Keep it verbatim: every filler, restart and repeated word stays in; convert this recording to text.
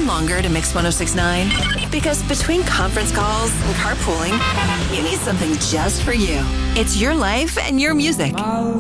even longer to Mix one oh six point nine? Because between conference calls and carpooling, you need something just for you. It's your life and your music.